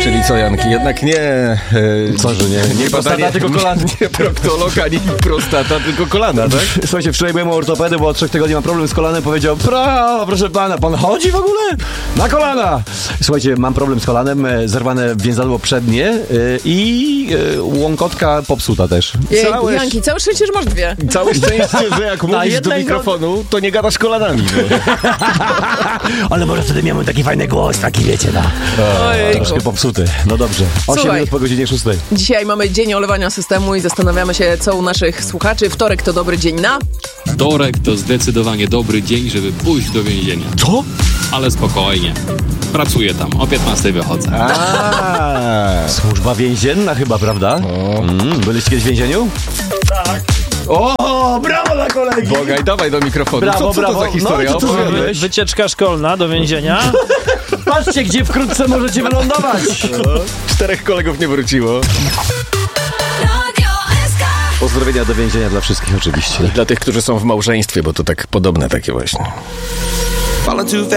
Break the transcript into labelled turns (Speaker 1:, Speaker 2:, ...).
Speaker 1: Czyli co, Janki, jednak nie...
Speaker 2: Co, że nie prostata, tylko kolana.
Speaker 1: Nie proktolog, ani prostata, tylko kolana, tak?
Speaker 2: Słuchajcie, wczoraj byłem u ortopedy, bo od 3 tygodni mam problem z kolanem. Powiedział, proszę pana, pan chodzi w ogóle? Na kolana! Słuchajcie, mam problem z kolanem, zerwane więzadło przednie i łąkotka popsuta też.
Speaker 3: Janki, całe szczęście, że masz dwie.
Speaker 1: Całe szczęście, że jak mówisz do mikrofonu, to nie gadasz kolanami.
Speaker 2: Ale może wtedy miałem taki fajny głos, taki wiecie, no. Troszkę popsuty. No dobrze. 8 minut po godzinie 6.
Speaker 3: Dzisiaj mamy dzień olewania systemu i zastanawiamy się, co u naszych słuchaczy. Wtorek to dobry dzień na...
Speaker 4: Wtorek to zdecydowanie dobry dzień, żeby pójść do więzienia.
Speaker 2: Co?
Speaker 4: Ale spokojnie. Pracuję tam, o 15 wychodzę.
Speaker 2: Służba więzienna chyba, prawda? Byliście kiedyś w więzieniu? Tak. O, brawo dla kolegi!
Speaker 1: Bogaj, dawaj do mikrofonu.
Speaker 2: Brawo,
Speaker 1: co to za historia?
Speaker 2: No,
Speaker 5: Wycieczka szkolna do więzienia.
Speaker 2: Patrzcie, gdzie wkrótce możecie wylądować.
Speaker 1: 4 kolegów nie wróciło.
Speaker 2: Pozdrowienia do więzienia dla wszystkich oczywiście.
Speaker 1: Dla tych, którzy są w małżeństwie, bo to tak podobne takie właśnie.